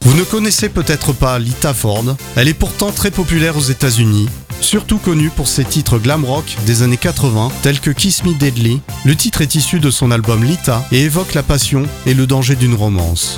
Vous ne connaissez peut-être pas Lita Ford, elle est pourtant très populaire aux États-Unis, surtout connue pour ses titres glam rock des années 80 tels que Kiss Me Deadly. Le titre est issu de son album Lita et évoque la passion et le danger d'une romance.